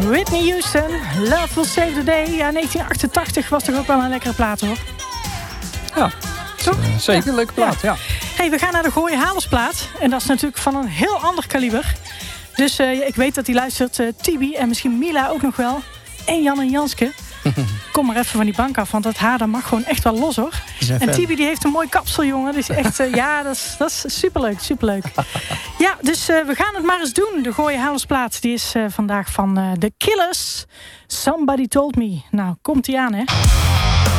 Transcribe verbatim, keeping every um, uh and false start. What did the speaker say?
Whitney Houston, Love Will Save the Day. Ja, negentien achtentachtig was toch ook wel een lekkere plaat, hoor. Ja, toch? Uh, zeker ja. een leuke plaat, ja. ja. Hey, we gaan naar de Gooi Hamersplaat. En dat is natuurlijk van een heel ander kaliber. Dus uh, ik weet dat hij luistert, uh, Tibi en misschien Mila ook nog wel. En Jan en Janske. Kom maar even van die bank af, want dat haar dat mag gewoon echt wel los, hoor. En Tibi die heeft een mooi kapsel, jongen. Dus echt, uh, ja, dat is, dat is superleuk, superleuk. Ja, dus uh, we gaan het maar eens doen. De Gooi Hamersplaat, die is uh, vandaag van uh, The Killers. Somebody Told Me. Nou, komt die aan, hè.